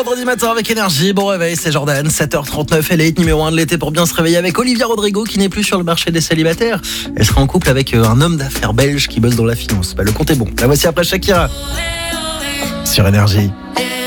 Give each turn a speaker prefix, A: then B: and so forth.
A: vendredi matin avec énergie. Bon réveil, c'est Jordan, 7h39. Elle est hit numéro 1 de l'été pour bien se réveiller avec Olivia Rodrigo qui n'est plus sur le marché des célibataires. Elle sera en couple avec un homme d'affaires belge qui bosse dans la finance. Le compte est bon. La voici après Shakira sur énergie.